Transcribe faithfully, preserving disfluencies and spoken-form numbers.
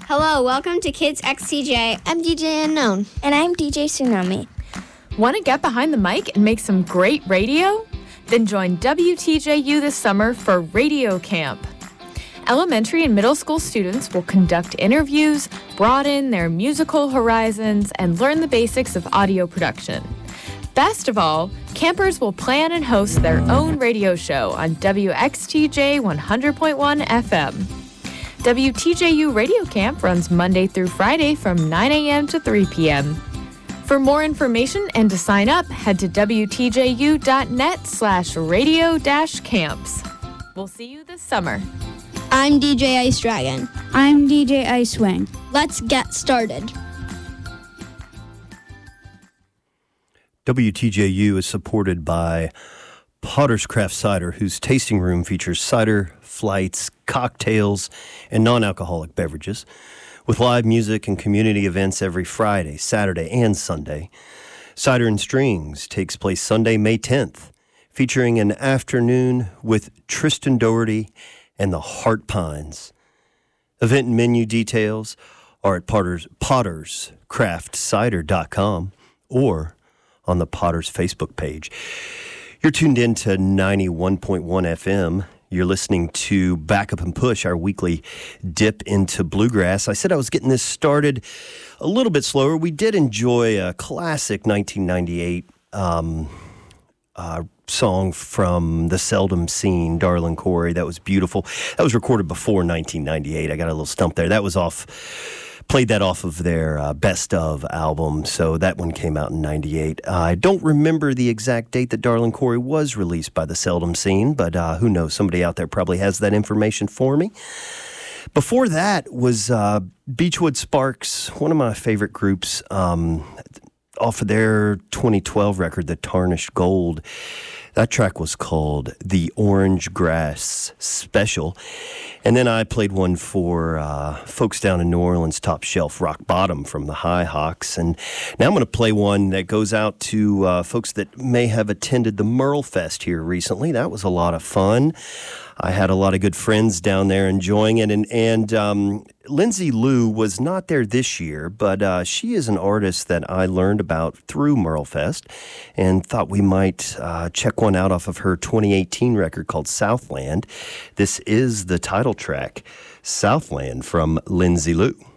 Hello, welcome to Kids X T J. I'm D J Unknown. And I'm D J Tsunami. Want to get behind the mic and make some great radio? Then join W T J U this summer for Radio Camp. Elementary and middle school students will conduct interviews, broaden their musical horizons, and learn the basics of audio production. Best of all, campers will plan and host their own radio show on W X T J one hundred point one F M. W T J U Radio Camp runs Monday through Friday from nine a.m. to three p.m. For more information and to sign up, head to W T J U dot net slash radio dash camps. We'll see you this summer. I'm D J Ice Dragon. I'm D J Ice Wing. Let's get started. W T J U is supported by Potter's Craft Cider, whose tasting room features cider, flights, cocktails, and non-alcoholic beverages, with live music and community events every Friday, Saturday, and Sunday. Cider and Strings takes place Sunday, May tenth, featuring an afternoon with Tristan Doherty and the Heart Pines. Event and menu details are at Potter's, potters craft cider dot com or on the Potter's Facebook page. You're tuned in to ninety-one point one F M. You're listening to Back Up and Push, our weekly dip into bluegrass. I said I was getting this started a little bit slower. We did enjoy a classic nineteen ninety-eight um, uh, song from The Seldom Scene, Darlin' Corey. That was beautiful. That was recorded before nineteen ninety-eight. I got a little stump there. That was off, played that off of their uh, Best Of album, so that one came out in ninety-eight. Uh, I don't remember the exact date that Darlin' Corey was released by The Seldom Scene, but uh, who knows? Somebody out there probably has that information for me. Before that was uh, Beachwood Sparks, one of my favorite groups, um, off of their twenty twelve record, The Tarnished Gold. That track was called The Orange Grass Special. And then I played one for uh, folks down in New Orleans, Top Shelf, Rock Bottom from the High Hawks. And now I'm going to play one that goes out to uh, folks that may have attended the Merle Fest here recently. That was a lot of fun. I had a lot of good friends down there enjoying it. And, and um, Lindsay Lou was not there this year, but uh, she is an artist that I learned about through Merle Fest and thought we might uh, check one out off of her twenty eighteen record called Southland. This is the title track, Southland, from Lindsay Lou.